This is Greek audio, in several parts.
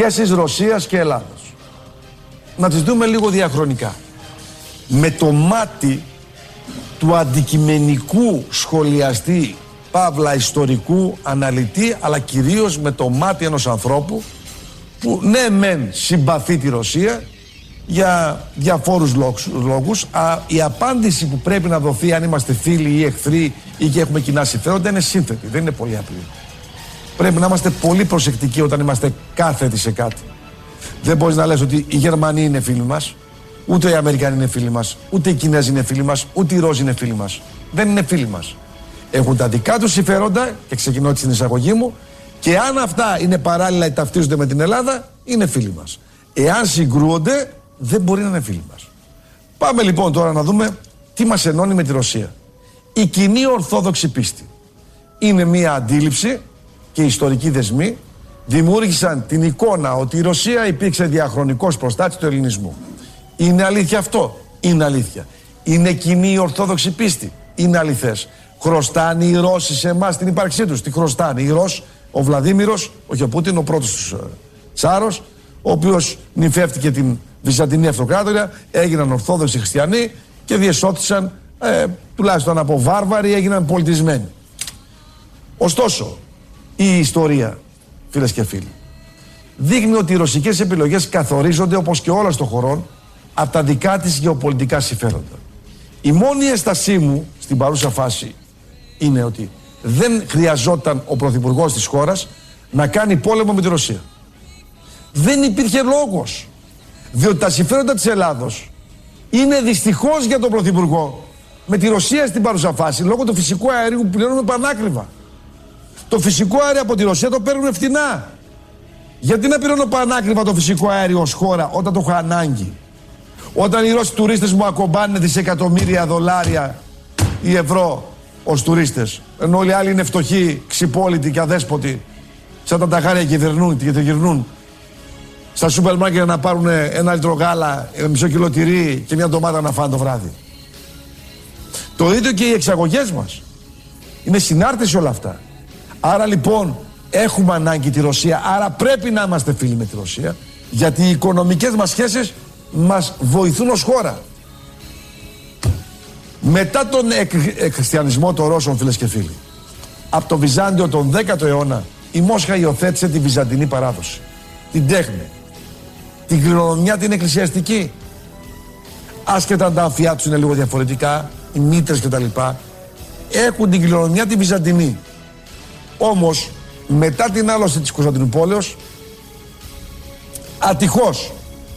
σχέσεις Ρωσίας και Ελλάδος. Να τις δούμε λίγο διαχρονικά. Με το μάτι του αντικειμενικού σχολιαστή, παύλα ιστορικού αναλυτή, αλλά κυρίως με το μάτι ενός ανθρώπου που ναι μεν συμπαθεί τη Ρωσία για διαφόρους λόγους. Η απάντηση που πρέπει να δοθεί αν είμαστε φίλοι ή εχθροί ή και έχουμε κοινά συμφέροντα είναι σύνθετη, δεν είναι πολύ απλή. Πρέπει να είμαστε πολύ προσεκτικοί όταν είμαστε κάθετοι σε κάτι. Δεν μπορείς να λες ότι οι Γερμανοί είναι φίλοι μας, ούτε οι Αμερικανοί είναι φίλοι μας, ούτε οι Κινέζοι είναι φίλοι μας, ούτε οι Ρώσοι είναι φίλοι μας. Δεν είναι φίλοι μας. Έχουν τα δικά τους συμφέροντα, και ξεκινώ έτσι την εισαγωγή μου, και αν αυτά είναι παράλληλα ή ταυτίζονται με την Ελλάδα, είναι φίλοι μας. Εάν συγκρούονται, δεν μπορεί να είναι φίλοι μας. Πάμε λοιπόν τώρα να δούμε τι μας ενώνει με τη Ρωσία. Η κοινή ορθόδοξη πίστη. Είναι μία αντίληψη και ιστορικοί δεσμοί δημιούργησαν την εικόνα ότι η Ρωσία υπήρξε διαχρονικός προστάτης του ελληνισμού. Είναι αλήθεια αυτό? Είναι αλήθεια. Είναι κοινή η ορθόδοξη πίστη? Είναι αληθές. Χρωστάνε οι Ρώσοι σε εμάς την ύπαρξή τους? Τι χρωστάνε? Οι Ρώσοι, ο Βλαδίμηρος, όχι ο Πούτιν, ο πρώτος τους Τσάρος, ο οποίος νυφεύτηκε την Βυζαντινή Αυτοκράτορια, έγιναν Ορθόδοξοι Χριστιανοί και διεσώθησαν, τουλάχιστον από βάρβαροι, έγιναν πολιτισμένοι. Ωστόσο, η ιστορία, φίλες και φίλοι, δείχνει ότι οι ρωσικές επιλογές καθορίζονται, όπως και όλα των χωρών, από τα δικά της γεωπολιτικά συμφέροντα. Η μόνη έστασή μου στην παρούσα φάση είναι ότι δεν χρειαζόταν ο πρωθυπουργός της χώρας να κάνει πόλεμο με τη Ρωσία. Δεν υπήρχε λόγος. Διότι τα συμφέροντα της Ελλάδος είναι δυστυχώς για τον πρωθυπουργό με τη Ρωσία στην παρούσα φάση, λόγω του φυσικού αερίου που πληρώνουμε πανάκριβα. Το φυσικό αέριο από τη Ρωσία το παίρνουμε φτηνά. Γιατί να πληρώνω πανάκριβα το φυσικό αέριο ως χώρα όταν το έχω ανάγκη? Όταν οι Ρώσοι τουρίστες μου ακομπάνε δισεκατομμύρια δολάρια ή ευρώ ως τουρίστες, ενώ όλοι οι άλλοι είναι φτωχοί, ξυπόλοιτοι και αδέσποτοι, σαν τα ταχάρια και γυρνούν στα σούπερ μάρκετ να πάρουν ένα λίτρο γάλα, μισό κιλό τυρί και μια ντομάτα να φάνε το βράδυ. Το ίδιο και οι εξαγωγές μας. Είναι συνάρτηση όλα αυτά. Άρα λοιπόν έχουμε ανάγκη τη Ρωσία, άρα πρέπει να είμαστε φίλοι με τη Ρωσία, γιατί οι οικονομικές μας σχέσεις μας βοηθούν ως χώρα. Μετά τον εκχριστιανισμό των Ρώσων, φίλες και φίλοι, από το Βυζάντιο τον 10ο αιώνα, η Μόσχα υιοθέτησε τη βυζαντινή παράδοση, την τέχνη, την κληρονομιά την εκκλησιαστική. Άσχετα αν τα αμφιά τους είναι λίγο διαφορετικά, οι μήτρες κτλ. Έχουν την κληρονομιά τη βυζαντινή. Όμως, μετά την άλωση της Κωνσταντινούπολεως, ατυχώς,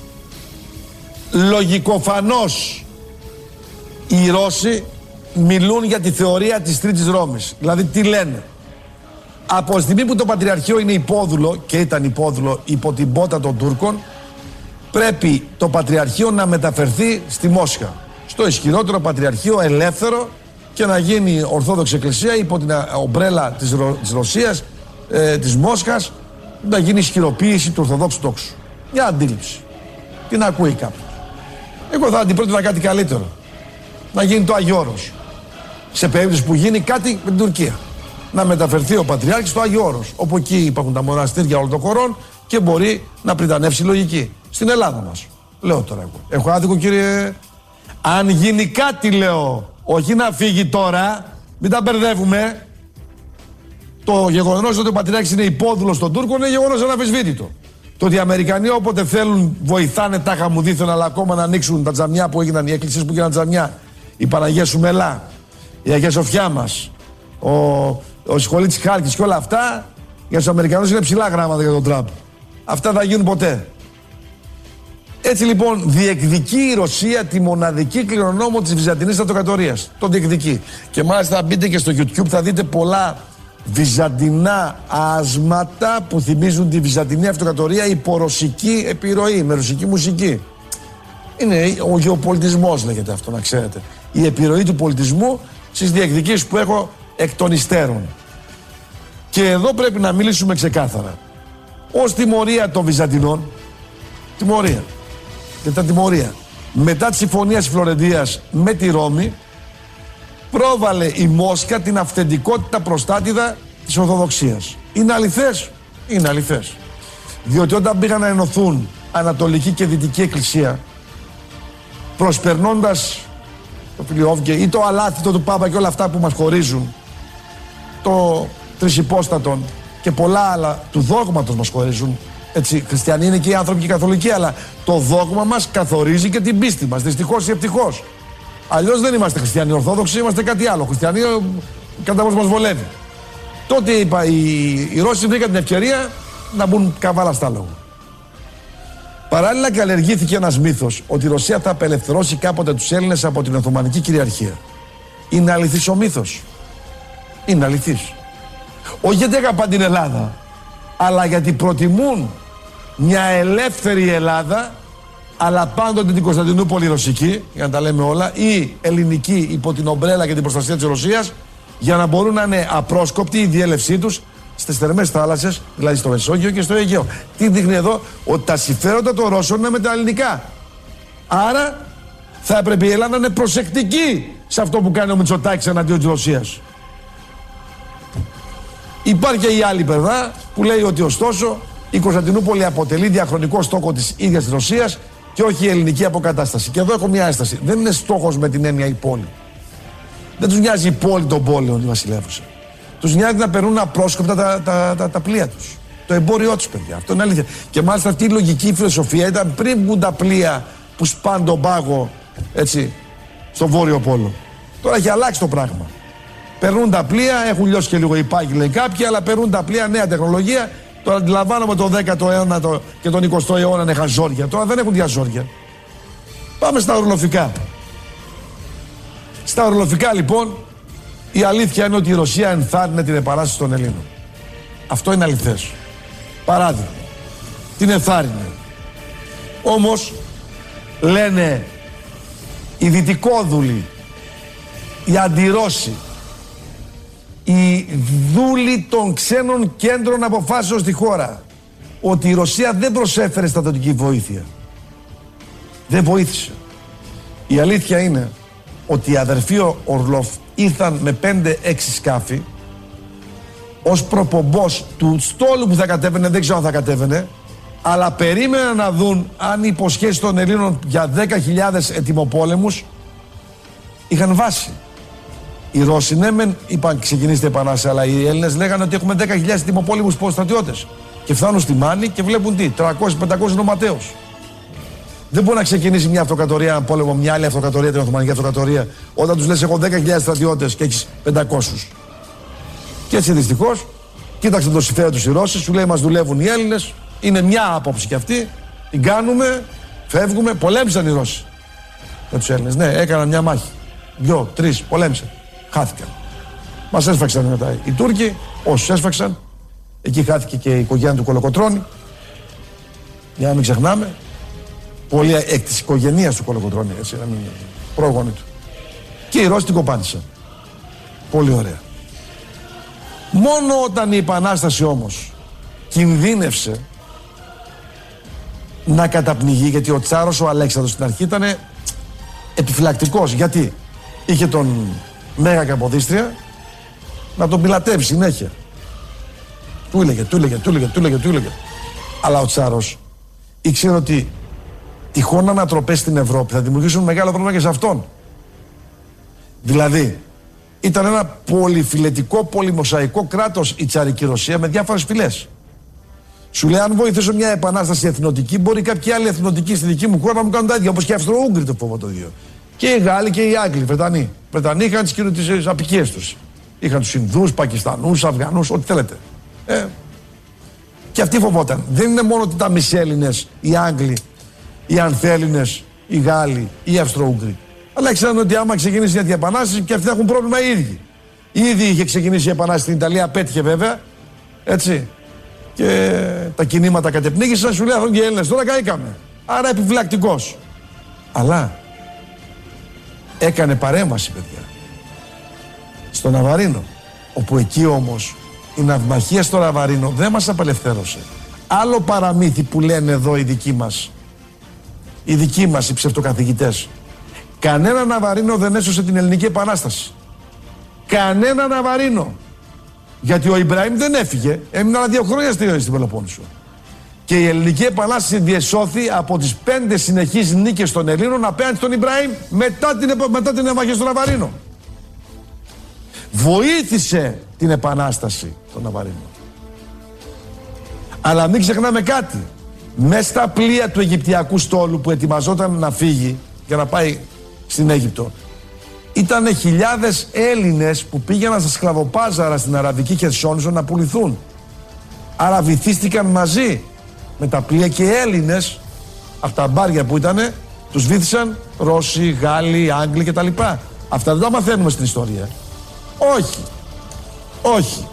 λογικοφανώς, οι Ρώσοι μιλούν για τη θεωρία της Τρίτης Ρώμης. Δηλαδή, τι λένε? Από τη στιγμή που το Πατριαρχείο είναι υπόδουλο, και ήταν υπόδουλο υπό την πότα των Τούρκων, πρέπει το Πατριαρχείο να μεταφερθεί στη Μόσχα, στο ισχυρότερο Πατριαρχείο, ελεύθερο, και να γίνει Ορθόδοξη Εκκλησία υπό την ομπρέλα της Ρωσίας, της Μόσχας, να γίνει ισχυροποίηση του Ορθοδόξου τόξου. Μια αντίληψη. Την ακούει κάποιος. Εγώ θα αντιπρότεινα κάτι καλύτερο. Να γίνει το Άγιο Όρος. Σε περίπτωση που γίνει κάτι με την Τουρκία. Να μεταφερθεί ο Πατριάρχης στο Άγιο Όρος. Όπου εκεί υπάρχουν τα μοναστήρια όλων των χωρών και μπορεί να πριτανεύσει η λογική. Στην Ελλάδα μας. Λέω τώρα εγώ. Έχω άδικο, κύριε? Αν γίνει κάτι, λέω, όχι να φύγει τώρα, μην τα μπερδεύουμε. Το γεγονός ότι ο Πατριάρχης είναι υπόδουλος των Τούρκων είναι γεγονός αναμφισβήτητο. Το ότι οι Αμερικανοί όποτε θέλουν βοηθάνε τα χαμουδίθεν, αλλά ακόμα να ανοίξουν τα τζαμιά που έγιναν, οι εκκλησίες που έγιναν τζαμιά, η Παναγία Σουμελά, η Αγία Σοφιά μας, ο Σχολίτης Χάλκης και όλα αυτά, για τους Αμερικανούς είναι ψηλά γράμματα για τον Τραμπ. Αυτά θα γίνουν ποτέ. Έτσι λοιπόν διεκδικεί η Ρωσία τη μοναδική κληρονόμο της Βυζαντινής Αυτοκρατορίας. Το διεκδικεί. Και μάλιστα μπείτε και στο YouTube, θα δείτε πολλά βυζαντινά άσματα που θυμίζουν τη Βυζαντινή Αυτοκρατορία υπό ρωσική επιρροή, με ρωσική μουσική. Είναι ο γεωπολιτισμός, λέγεται αυτό, να ξέρετε. Η επιρροή του πολιτισμού στις διεκδικήσεις που έχω εκ των υστέρων. Και εδώ πρέπει να μιλήσουμε ξεκάθαρα. Ως τιμωρία των Βυζαντινών, τιμωρία, μετά τη συμφωνία της Φλωρεντίας με τη Ρώμη, πρόβαλε η Μόσχα την αυθεντικότητα προστάτηδα της Ορθοδοξίας. Είναι αληθές? Είναι αληθές. Διότι όταν πήγαν να ενωθούν Ανατολική και Δυτική Εκκλησία, προσπερνώντας το Φιλιόβγε ή το αλάθητο του Πάπα και όλα αυτά που μας χωρίζουν, το τρισυπόστατον και πολλά άλλα του δόγματος μας χωρίζουν. Έτσι, χριστιανοί είναι και οι άνθρωποι και οι καθολικοί, αλλά το δόγμα μας καθορίζει και την πίστη μας, δυστυχώς ή ευτυχώς. Αλλιώς δεν είμαστε χριστιανοί ορθόδοξοι, είμαστε κάτι άλλο. Χριστιανοί κατά πώς μας βολεύει. Τότε οι Ρώσοι βρήκαν την ευκαιρία να μπουν καβάλα στα λόγια. Παράλληλα καλλιεργήθηκε ένας μύθος ότι η Ρωσία θα απελευθερώσει κάποτε τους Έλληνες από την Οθωμανική κυριαρχία. Είναι αληθής ο μύθος? Είναι αληθής? Όχι γιατί αγαπάνε την Ελλάδα, αλλά γιατί προτιμούν μια ελεύθερη Ελλάδα, αλλά πάντοτε την Κωνσταντινούπολη ρωσική, για να τα λέμε όλα, ή ελληνική υπό την ομπρέλα και την προστασία της Ρωσίας, για να μπορούν να είναι απρόσκοπτοι η διέλευσή τους στις θερμές θάλασσες, δηλαδή στο Μεσόγειο και στο Αιγαίο. Τι δείχνει εδώ? Ότι τα συμφέροντα των Ρώσων είναι με τα ελληνικά. Άρα θα έπρεπε η Ελλάδα να είναι προσεκτική σε αυτό που κάνει ο Μητσοτάκης εναντίον της Ρωσίας. Υπάρχει και η άλλη πλευρά που λέει ότι ωστόσο η Κωνσταντινούπολη αποτελεί διαχρονικό στόχο της ίδιας της Ρωσίας και όχι η ελληνική αποκατάσταση. Και εδώ έχω μια ένσταση. Δεν είναι στόχος με την έννοια η πόλη. Δεν τους νοιάζει η πόλη των πόλεων, η βασιλεύουσα. Τους νοιάζει να περνούν απρόσκοπτα τα πλοία τους. Το εμπόριό τους, παιδιά. Αυτό είναι αλήθεια. Και μάλιστα αυτή η λογική φιλοσοφία ήταν πριν βγουν τα πλοία που σπάνε τον πάγο, έτσι, στο Βόρειο Πόλο. Τώρα έχει αλλάξει το πράγμα. Περνούν τα πλοία, έχουν λιώσει και λίγο οι πάγοι, λέει κάποιοι, αλλά περνούν τα πλοία, νέα τεχνολογία. Τώρα αντιλαμβάνομαι το 10ο αιώνα και τον 20ο αιώνα είχαν ζόρια. Τώρα δεν έχουν διαζόρια. Πάμε στα ορλοφικά. Στα ορλοφικά λοιπόν, η αλήθεια είναι ότι η Ρωσία ενθάρρυνε την επανάσταση των Ελλήνων. Αυτό είναι αληθές. Παράδειγμα, την ενθάρρυνε. Όμως, λένε οι δυτικόδουλοι, οι αντιρώσοι, οι δούλοι των ξένων κέντρων αποφάσεων στη χώρα, ότι η Ρωσία δεν προσέφερε στρατιωτική βοήθεια. Δεν βοήθησε. Η αλήθεια είναι ότι οι αδερφοί Ορλόφ ήρθαν με 5-6 σκάφη ως προπομπός του στόλου που θα κατέβαινε, δεν ξέρω αν θα κατέβαινε, αλλά περίμεναν να δουν αν οι υποσχέσεις των Ελλήνων για 10.000 ετοιμοπόλεμους είχαν βάση. Οι Ρώσοι ναι μεν είπαν ξεκινήστε επανάσταση, αλλά οι Έλληνες λέγανε ότι έχουμε 10.000 ετοιμοπόλεμους στρατιώτες και φτάνουν στη Μάνη και βλέπουν τι, 300-500 νοματέους. Δεν μπορεί να ξεκινήσει μια αυτοκρατορία, ένα πόλεμο, μια άλλη αυτοκρατορία, την Οθωμανική Αυτοκρατορία, όταν τους λες έχω 10.000 στρατιώτες και έχεις 500. Και έτσι δυστυχώς, κοίταξε το συμφέρον τους οι Ρώσοι, σου λέει μας δουλεύουν οι Έλληνες, είναι μια άποψη κι αυτή, την κάνουμε, φεύγουμε, πολέμησαν οι Ρώσοι με τους Έλληνες. Ναι, έκαναν μια μάχη. 2, 3, πολέμησαν. Χάθηκαν. Μας έσφαξαν μετά οι Τούρκοι, όσους έσφαξαν, εκεί χάθηκε και η οικογένεια του Κολοκοτρώνη. Για να μην ξεχνάμε. Πολύ εκ της οικογένειας του Κολοκοτρώνη, έτσι, να μην είναι πρόγονοι του. Και οι Ρώσοι την κοπάντησαν. Πολύ ωραία. Μόνο όταν η Επανάσταση όμως κινδύνευσε να καταπνιγεί, γιατί ο Τσάρος ο Αλέξανδρος στην αρχή ήταν επιφυλακτικός, γιατί είχε τον Μέγα Καποδίστρια να τον πιλατεύει συνέχεια. Του έλεγε. Αλλά ο Τσάρος ήξερε ότι τυχόν ανατροπές στην Ευρώπη θα δημιουργήσουν μεγάλο πρόβλημα και σε αυτόν. Δηλαδή, ήταν ένα πολυφιλετικό, πολυμοσαϊκό κράτος η τσαρική Ρωσία με διάφορες φυλές. Σου λέει, αν βοηθήσω μια επανάσταση εθνοτική, μπορεί κάποιοι άλλοι εθνοτικοί στη δική μου χώρα να μου κάνουν τα ίδια, όπως και οι Αυστρο-Ούγγροι το φόβο το ίδιο. Και οι Γάλλοι και οι Άγγλοι, οι Βρετανοί. Οι Βρετανοί είχαν τις απικίες τους. Είχαν τους Ινδούς, Πακιστανούς, Αφγανούς, ό,τι θέλετε. Και αυτοί φοβόταν. Δεν είναι μόνο ότι ήταν μισέλληνες οι Άγγλοι, οι Ανθέλληνες, οι Γάλλοι, οι Αυστρο-Ούγγροι. Αλλά ξέραν ότι άμα ξεκινήσει μια τέτοια επανάσταση και αυτοί θα έχουν πρόβλημα οι ίδιοι. Ήδη είχε ξεκινήσει η επανάσταση στην Ιταλία, πέτυχε βέβαια. Έτσι. Και τα κινήματα κατεπνίγησαν, σου λέει αυτόν και οι Έλληνες. Τώρα καήκαμε. Άρα επιφυλακτικός. Αλλά έκανε παρέμβαση, παιδιά. Στο Ναβαρίνο. Όπου εκεί όμως η ναυμαχία στο Ναβαρίνο δεν μας απελευθέρωσε. Άλλο παραμύθι που λένε εδώ οι δικοί μας. Οι δικοί μας οι ψευτοκαθηγητές. Κανένα Ναβαρίνο δεν έσωσε την Ελληνική Επανάσταση. Κανένα Ναβαρίνο. Γιατί ο Ιμπραήμ δεν έφυγε. Έμεινε άλλα 2 χρόνια στην Πελοπόννησο. Και η Ελληνική Επανάσταση διεσώθη από τις 5 συνεχείς νίκες των Ελλήνων απέναντι στον Ιμπραήμ μετά την εμβαχή στον Ναβαρίνο. Βοήθησε την Επανάσταση τον Ναβαρίνο. Αλλά μην ξεχνάμε κάτι. Μέσα στα πλοία του Αιγυπτιακού στόλου που ετοιμαζόταν να φύγει για να πάει στην Αίγυπτο, ήταν χιλιάδες Έλληνες που πήγαιναν στα σκλαβοπάζαρα στην Αραβική Χερσόνησο να πουληθούν. Άρα βυθίστηκαν μαζί με τα πλοία και οι Έλληνες από τα μπάρια που ήτανε, τους βύθισαν Ρώσοι, Γάλλοι, Άγγλοι κτλ. Αυτά δεν τα μαθαίνουμε στην ιστορία. Όχι. Όχι.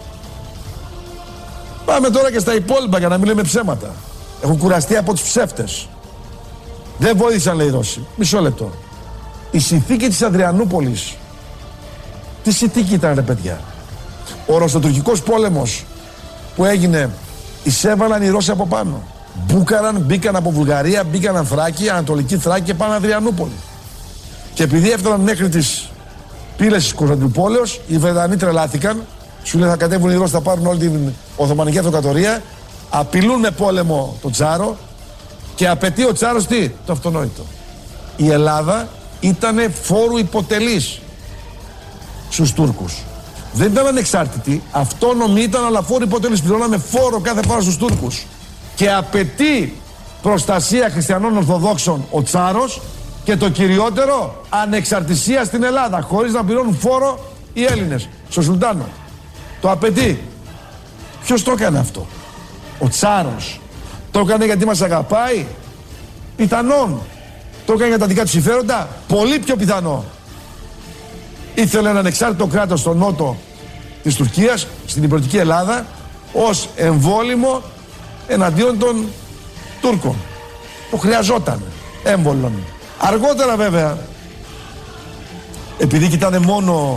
Πάμε τώρα και στα υπόλοιπα για να μην λέμε ψέματα. Έχουν κουραστεί από τους ψεύτες. Δεν βοήθησαν, λέει οι Ρώσοι. Μισό λεπτό. Η συνθήκη της Αδριανούπολης. Τι συνθήκη ήταν, ρε παιδιά? Ο Ρωσοτουρκικός πόλεμος που έγινε, εισέβαλαν οι Ρώσοι από πάνω. Μπήκαν από Βουλγαρία, μπήκαν Θράκη, Ανατολική Θράκη και πάνε Αδριανούπολη. Και επειδή έφταναν μέχρι τις πύλες της Κωνσταντινούπολεως, οι Βρετανοί τρελάθηκαν. Σου λέει θα κατέβουν οι Ρώσοι, θα πάρουν όλη την Οθωμανική Αυτοκρατορία. Απειλούν με πόλεμο τον Τσάρο και απαιτεί ο Τσάρος τι? Το αυτονόητο. Η Ελλάδα ήτανε φόρου υποτελής στους Τούρκους. Δεν ήταν ανεξάρτητη, αυτόνομη ήταν, αλλά φόρου υποτελής. Πληρώναμε φόρο κάθε φορά στους Τούρκους. Και απαιτεί προστασία χριστιανών Ορθοδόξων ο Τσάρος και το κυριότερο, ανεξαρτησία στην Ελλάδα, χωρίς να πληρώνουν φόρο οι Έλληνες στο Σουλτάνο. Το απαιτεί. Ποιος το έκανε αυτό? Ο Τσάρος. Το έκανε γιατί μας αγαπάει? Πιθανόν. Το έκανε για τα δικά του συμφέροντα? Πολύ πιο πιθανό. Ήθελε ένα ανεξάρτητο κράτος στο νότο της Τουρκίας, στην υπηρετική Ελλάδα, ως εμβόλυμο εναντίον των Τούρκων. Το χρειαζόταν. Έμβολον. Αργότερα βέβαια, επειδή κοιτάνε μόνο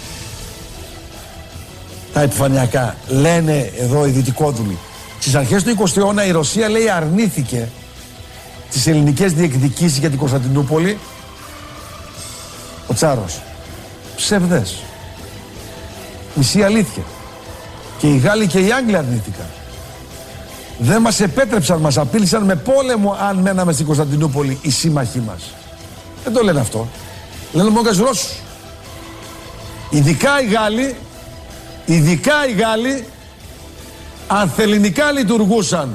τα επιφανειακά, λένε εδώ οι δυτικόδουλοι, στις αρχές του 20ου αιώνα η Ρωσία, λέει, αρνήθηκε τις ελληνικές διεκδικήσεις για την Κωνσταντινούπολη. Ο Τσάρος. Ψευδές. Μισή αλήθεια. Και οι Γάλλοι και οι Άγγλοι αρνήθηκαν. Δεν μας επέτρεψαν, μας απείλησαν με πόλεμο αν μέναμε στην Κωνσταντινούπολη οι σύμμαχοί μας. Δεν το λένε αυτό. Λένε μόνο για τους Ρώσους. Ειδικά οι Γάλλοι ανθελληνικά λειτουργούσαν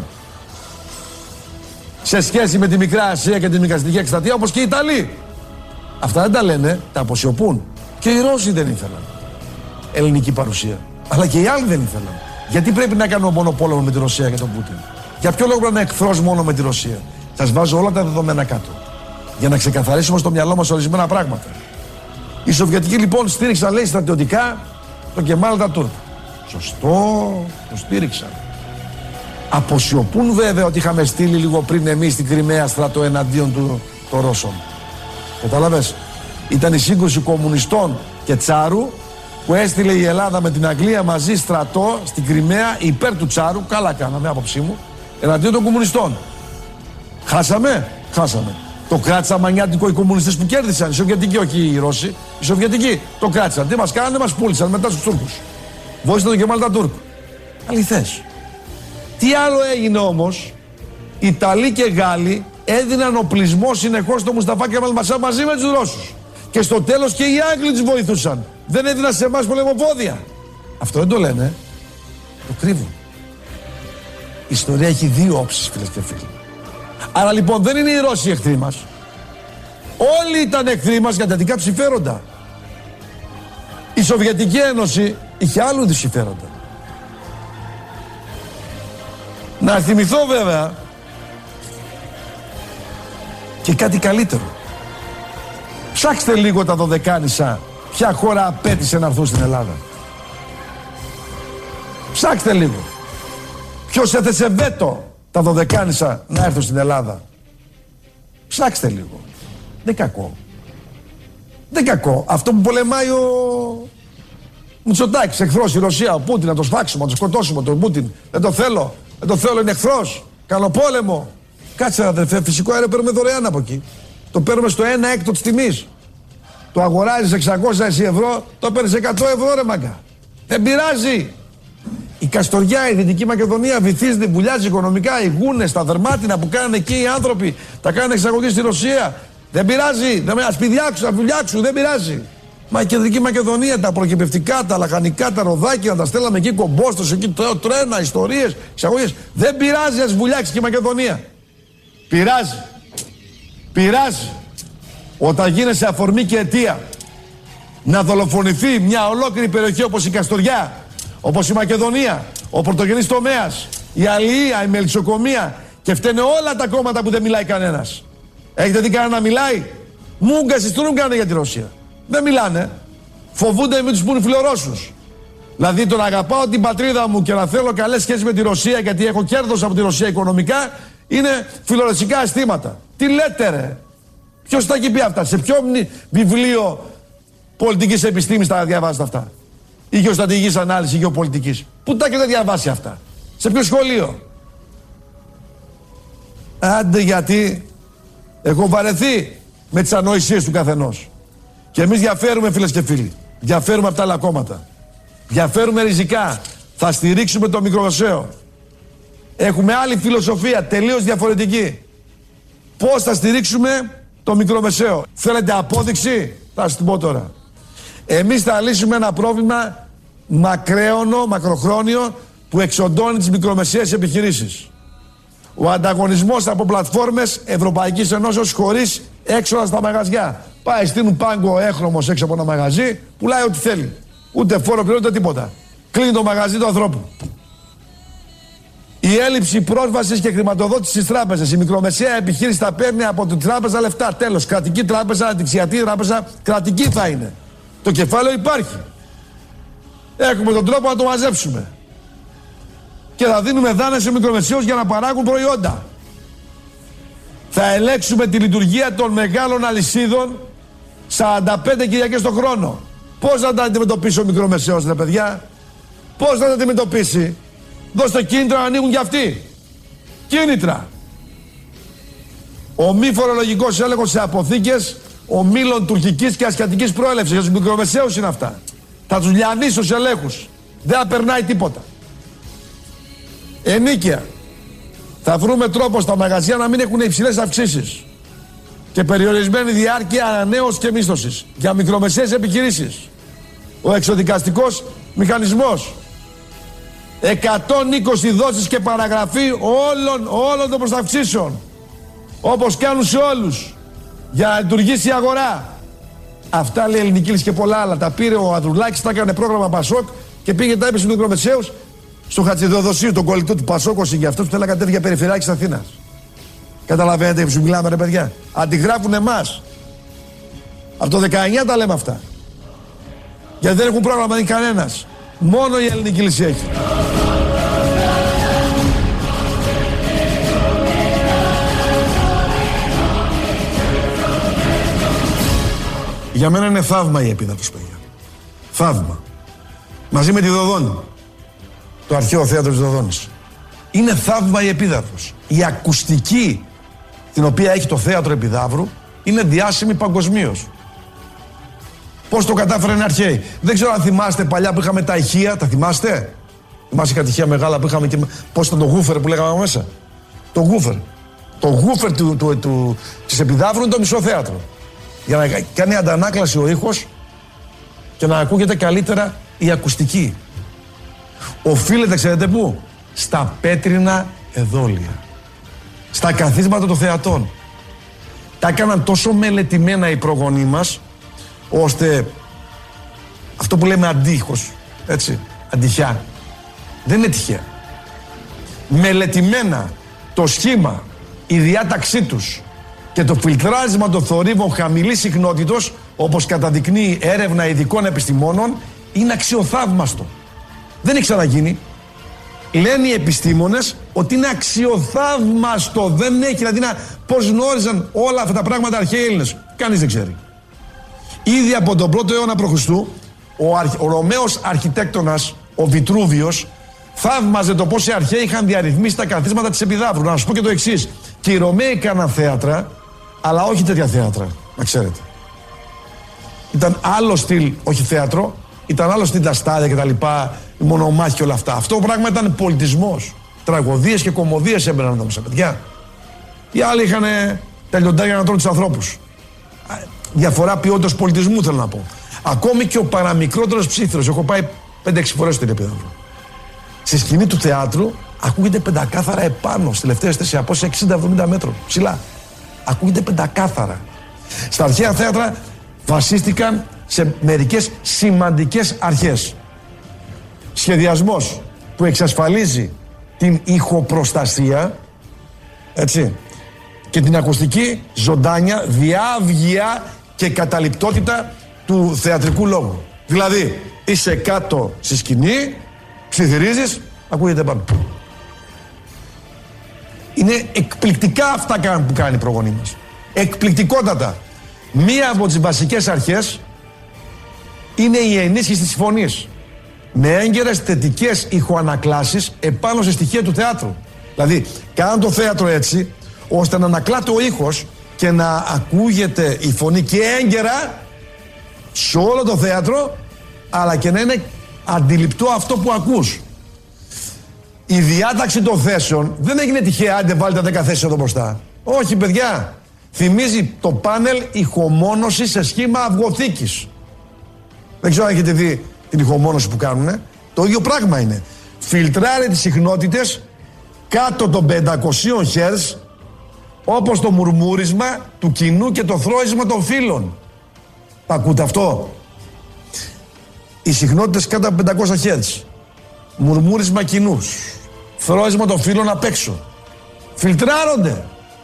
σε σχέση με τη Μικρά Ασία και τη Μικρασιατική Εκστρατεία, όπως και οι Ιταλοί. Αυτά δεν τα λένε, τα αποσιωπούν. Και οι Ρώσοι δεν ήθελαν ελληνική παρουσία. Αλλά και οι άλλοι δεν ήθελαν. Γιατί πρέπει να κάνουμε μόνο πόλεμο με τη Ρωσία και τον Πούτιν? Για ποιο λόγο πρέπει να εχθρός μόνο με τη Ρωσία? Σας βάζω όλα τα δεδομένα κάτω. Για να ξεκαθαρίσουμε στο μυαλό μας ορισμένα πράγματα. Οι Σοβιετικοί λοιπόν στήριξαν, λέει, στρατιωτικά τον Κεμάλ Ατατούρκ. Σωστό, το στήριξαν. Αποσιωπούν βέβαια ότι είχαμε στείλει λίγο πριν εμείς στην Κριμαία στρατό εναντίον των Ρώσων. Καταλαβες? Ήταν η σύγκρουση κομμουνιστών και Τσάρου που έστειλε η Ελλάδα με την Αγγλία μαζί στρατό στην Κριμαία υπέρ του Τσάρου. Καλά κάναμε, άποψή μου, εναντίον των κομμουνιστών. Χάσαμε. Το κράτησαν μανιάτικο οι κομμουνιστές που κέρδισαν. Οι Σοβιετικοί, όχι οι Ρώσοι. Οι Σοβιετικοί το κράτησαν. Τι μας κάνανε? Μας πούλησαν μετά στους Τούρκους. Βοήθησαν τον Κεμάλ Ατατούρκ. Αληθές. Τι άλλο έγινε όμως? Ιταλοί και Γάλλοι έδιναν οπλισμό συνεχώς στο Μουσταφά Κεμάλ Πασά μαζί με τους Ρώσους. Και στο τέλος και οι Άγγλοι τους βοηθούσαν. Δεν έδιναν σε εμάς πολεμοπόδια. Αυτό δεν το λένε. Το κρύβουν. Η ιστορία έχει δύο όψεις, φίλες και φίλοι. Άρα λοιπόν δεν είναι οι Ρώσοι εχθροί μας. Όλοι ήταν εχθροί μας για τα δικά τους συμφέροντα. Η Σοβιετική Ένωση είχε άλλου είδους συμφέροντα. Να θυμηθώ βέβαια και κάτι καλύτερο. Ψάξτε λίγο τα Δωδεκάνησα, ποια χώρα απέτησε να έρθουν στην Ελλάδα. Ψάξτε λίγο. Ποιος έθεσε βέτο τα Δωδεκάνησα να έρθουν στην Ελλάδα. Ψάξτε λίγο. Δεν κακό. Δεν κακό. Αυτό που πολεμάει ο Μητσοτάκης, εχθρός η Ρωσία, ο Πούτιν, να το σφάξουμε, να το σκοτώσουμε τον Πούτιν. Δεν το θέλω. Δεν το θέλω, είναι εχθρός. Κάνω πόλεμο. Κάτσε αδερφέ, φυσικό αέριο παίρνουμε δωρεάν από εκεί. Το παίρνουμε στο 1/6 της τιμής. Το αγοράζεις 600 ευρώ, το παίρνεις 100 ευρώ, ρε μαγκά. Δεν πειράζει. Η Καστοριά, η Δυτική Μακεδονία βυθίζεται, βουλιάζει οικονομικά, οι γούνες, τα δερμάτινα που κάνουν εκεί οι άνθρωποι, τα κάνουν εξαγωγή στη Ρωσία. Δεν πειράζει, ας πηδιάξουν, ας βουλιάξουν, δεν πειράζει. Μα η Κεντρική Μακεδονία, τα προκυπευτικά, τα λαχανικά, τα ροδάκια, τα στέλναμε εκεί κομπόστος, εκεί τρένα, ιστορίες, εξαγωγές. Δεν πειράζει, ας βουλιάξει και η Μακεδονία. Πειράζει. Πειράζει. Όταν γίνεσαι αφορμή και αιτία να δολοφονηθεί μια ολόκληρη περιοχή όπως η Καστοριά, όπως η Μακεδονία, ο πρωτογενής τομέας, η αλληλεία, η μελισσοκομεία και φταίνε όλα τα κόμματα που δεν μιλάει κανένας. Έχετε δει κανένα να μιλάει? Μούγκα συστρούν κάνουν για τη Ρωσία. Δεν μιλάνε. Φοβούνται μην τους πούν φιλορώσους. Δηλαδή το να αγαπάω την πατρίδα μου και να θέλω καλές σχέσεις με τη Ρωσία γιατί έχω κέρδος από τη Ρωσία οικονομικά είναι φιλορωσικά αισθήματα. Τι λέτε ρε? Ποιος τα έχει πει αυτά? Σε ποιο βιβλίο πολιτικής επιστήμης τα διαβάζετε αυτά? Ή γεωστρατηγικής ανάλυσης γεωπολιτικής? Πού τα έχετε διαβάσει αυτά? Σε ποιο σχολείο? Άντε γιατί έχω βαρεθεί με τις ανοησίες του καθενός. Και εμείς διαφέρουμε φίλες και φίλοι. Διαφέρουμε από τα άλλα κόμματα. Διαφέρουμε ριζικά. Θα στηρίξουμε το μικρομεσαίο. Έχουμε άλλη φιλοσοφία, τελείως διαφορετική. Πώς θα στηρίξουμε το μικρομεσαίο? Θέλετε απόδειξη? Θα σας την πω τώρα. Εμείς θα λύσουμε ένα πρόβλημα μακροχρόνιο που εξοντώνει τις μικρομεσαίες επιχειρήσεις. Ο ανταγωνισμός από πλατφόρμες Ευρωπαϊκής Ενώσεως χωρίς έξοδα στα μαγαζιά. Πάει, στείλουν πάγκο έχρωμος έξω από ένα μαγαζί, πουλάει ό,τι θέλει. Ούτε φόρο πληρώνει, ούτε τίποτα. Κλείνει το μαγαζί του ανθρώπου. Η έλλειψη πρόσβασης και χρηματοδότησης στις τράπεζες. Η μικρομεσαία επιχείρηση θα παίρνει από την τράπεζα λεφτά. Τέλος. Κρατική τράπεζα, αντιξιατή τράπεζα, κρατική θα είναι. Το κεφάλαιο υπάρχει. Έχουμε τον τρόπο να το μαζέψουμε. Και θα δίνουμε δάνειες σε μικρομεσαίους για να παράγουν προϊόντα. Θα ελέγξουμε τη λειτουργία των μεγάλων αλυσίδων 45 Κυριακές το χρόνο. Πώς θα τα αντιμετωπίσει ο μικρομεσαίος, ρε παιδιά? Πώς θα τα αντιμετωπίσει? Δώστε κίνητρα να ανοίγουν κι αυτοί. Κίνητρα. Ο μη φορολογικός έλεγχος σε αποθήκες ομίλων τουρκικής και ασιατικής προέλευσης. Για τους μικρομεσαίους είναι αυτά. Θα τους λιανίσει στους ελέγχους. Δεν θα περνάει τίποτα. Ενίκαια. Θα βρούμε τρόπο στα μαγαζιά να μην έχουν υψηλές αυξήσεις και περιορισμένη διάρκεια ανανέωσης και μίσθωσης για μικρομεσαίες επιχειρήσεις. Ο εξοδικαστικός μηχανισμός. 120 δόσεις και παραγραφή όλων των προσταυξήσεων. Όπως κάνουν σε όλους. Για να λειτουργήσει η αγορά. Αυτά λέει η Ελληνική Λύση και πολλά άλλα. Τα πήρε ο Ανδρουλάκης, τα έκανε πρόγραμμα Πασόκ και πήγε τα είπε στους μικρομεσαίους. Στο Χατζηδεοδοσίου, τον κολλητό του Πασόκος για αυτός που θέλει να κατέβει για περιφερειάρχης Αθήνας. Καταλαβαίνετε που σου μιλάμε ρε παιδιά? Αντιγράφουν εμάς. Από το 19 τα λέμε αυτά. Γιατί δεν έχουν πρόγραμμα κανένας. Μόνο η Ελληνική Λύση έχει. Για μένα είναι θαύμα η Επίδαυρος, παιδιά. Θαύμα. Μαζί με τη Δοδόνη. Το αρχαίο θέατρο της Δοδόνης. Είναι θαύμα η Επίδαυρος. Η ακουστική την οποία έχει το θέατρο Επιδαύρου είναι διάσημη παγκοσμίως. Πώς το κατάφεραν οι αρχαίοι? Δεν ξέρω αν θυμάστε παλιά που είχαμε τα ηχεία, τα θυμάστε? Θυμάστε κάτι ηχεία μεγάλα που είχαμε και πώς ήταν το γούφερ που λέγαμε μέσα? Το γούφερ. Το γούφερ της Επιδαύρου είναι το μισό θέατρο. Για να κάνει αντανάκλαση ο ήχος και να ακούγεται καλύτερα η ακουστική. Οφείλεται, ξέρετε πού? Στα πέτρινα εδόλια. Στα καθίσματα των θεατών. Τα έκαναν τόσο μελετημένα οι προγονείς μας, ώστε αυτό που λέμε αντίχος, έτσι, αντιχιά, δεν είναι τυχαία. Μελετημένα το σχήμα, η διάταξή τους και το φιλτράρισμα των θορύβων χαμηλής συχνότητος, όπως καταδεικνύει έρευνα ειδικών επιστημόνων, είναι αξιοθαύμαστο. Δεν έχει ξαναγίνει. Λένε οι επιστήμονες ότι είναι αξιοθαύμαστο. Δεν έχει, δηλαδή πώς γνώριζαν όλα αυτά τα πράγματα αρχαίοι Έλληνες? Κανείς δεν ξέρει. Ήδη από τον 1ο αιώνα π.Χ. ο Ρωμαίος αρχιτέκτονας, ο Βιτρούβιος, θαύμαζε το πώς οι αρχαίοι είχαν διαρρυθμίσει τα καθίσματα της Επιδαύρου. Να σας πω και το εξής. Και οι Ρωμαίοι έκαναν θέατρα, αλλά όχι τέτοια θέατρα, να ξέρετε. Ήταν άλλο στυλ, όχι θέατρο, ήταν άλλο στυλ τα στάδια κτλ. η μονομάχη και όλα αυτά. Αυτό πράγμα ήταν πολιτισμός. Τραγωδίες και κωμωδίες έμπαιναν εδώ μέσα, παιδιά. Οι άλλοι είχαν τα λιοντάρια να τρώνε τους ανθρώπους. Διαφορά ποιότητας πολιτισμού, θέλω να πω. Ακόμη και ο παραμικρότερος ψήθυρος. Έχω πάει 5-6 φορές στην Επίδαυρο. Στη σκηνή του θεάτρου ακούγεται πεντακάθαρα επάνω, στη τελευταία αίσθηση από 60-70 μέτρων ψηλά. Ακούγεται πεντακάθαρα. Στα αρχαία θέατρα βασίστηκαν σε μερικές σημαντικές αρχές. Σχεδιασμός που εξασφαλίζει την ηχοπροστασία, έτσι, και την ακουστική ζωντάνια, διάβγεια και καταληπτότητα του θεατρικού λόγου. Δηλαδή, είσαι κάτω στη σκηνή, ψιθυρίζεις, ακούγεται πάνω. Είναι εκπληκτικά αυτά που κάνει η προγονή μας. Εκπληκτικότατα. Μία από τις βασικές αρχές είναι η ενίσχυση της φωνής. Με έγκαιρες θετικές ηχοανακλάσεις επάνω σε στοιχεία του θεάτρου. Δηλαδή, κάνουν το θέατρο έτσι, ώστε να ανακλάται ο ήχος και να ακούγεται η φωνή και έγκαιρα σε όλο το θέατρο, αλλά και να είναι αντιληπτό αυτό που ακούς. Η διάταξη των θέσεων δεν έγινε τυχαία, άντε βάλτε 10 θέσεις εδώ μπροστά. Όχι, παιδιά. Θυμίζει το πάνελ ηχομόνωση σε σχήμα αυγοθήκης. Δεν ξέρω αν έχετε δει την ηχομόνωση που κάνουνε. Το ίδιο πράγμα είναι. Φιλτράρει τις συχνότητες κάτω των 500 Hz, όπως το μουρμούρισμα του κοινού και το θρώισμα των φύλων. Τα ακούτε αυτό? Οι συχνότητες κάτω από 500 Hz. Μουρμούρισμα κοινούς. Θρώισμα των φύλων απ' έξω. Φιλτράρονται.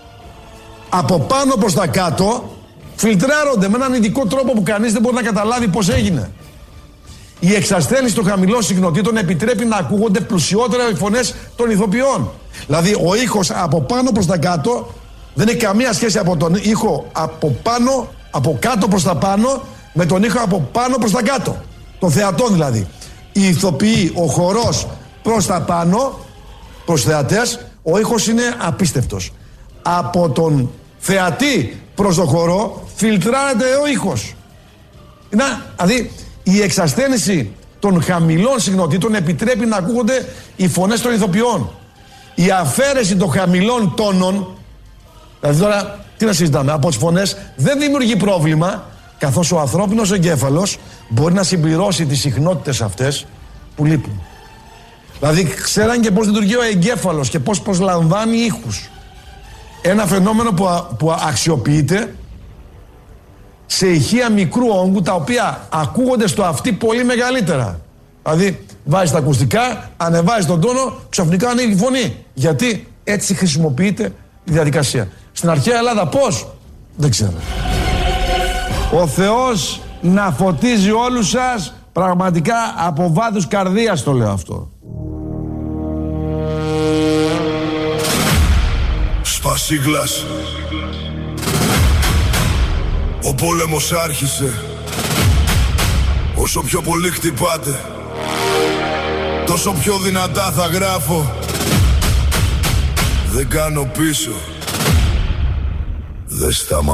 Από πάνω προς τα κάτω φιλτράρονται με έναν ειδικό τρόπο που κανείς δεν μπορεί να καταλάβει πώς έγινε. Η εξασθένιση των χαμηλών συχνοτήτων επιτρέπει να ακούγονται πλουσιότερα οι φωνές των ηθοποιών. Δηλαδή ο ήχος από πάνω προς τα κάτω δεν έχει καμία σχέση από τον ήχο από κάτω προς τα πάνω με τον ήχο από πάνω προς τα κάτω. Των θεατών δηλαδή. Οι ηθοποιοί, ο χορός προς τα πάνω, προς θεατές, ο ήχος είναι απίστευτος. Από τον θεατή προς το χορό φιλτράρεται ο ήχος. Δηλαδή η εξασθένιση των χαμηλών συχνοτήτων επιτρέπει να ακούγονται οι φωνές των ηθοποιών. Η αφαίρεση των χαμηλών τόνων, δηλαδή τώρα τι να συζητάμε, από τις φωνές δεν δημιουργεί πρόβλημα, καθώς ο ανθρώπινος εγκέφαλος μπορεί να συμπληρώσει τις συχνότητες αυτές που λείπουν. Δηλαδή ξέραν και πώς λειτουργεί ο εγκέφαλος και πώς προσλαμβάνει ήχους. Ένα φαινόμενο που αξιοποιείται σε ηχεία μικρού όγκου, τα οποία ακούγονται στο αυτί πολύ μεγαλύτερα. Δηλαδή βάζεις τα ακουστικά, ανεβάζεις τον τόνο, ξαφνικά ανοίγει η φωνή. Γιατί έτσι χρησιμοποιείται η διαδικασία. Στην αρχαία Ελλάδα πώς? Δεν ξέρω. Ο Θεός να φωτίζει όλους σας, πραγματικά από βάθους καρδίας το λέω αυτό. Σπασίγλας. Ο πόλεμος άρχισε. Όσο πιο πολύ χτυπάτε, τόσο πιο δυνατά θα γράφω. Δεν κάνω πίσω. Δεν σταματώ.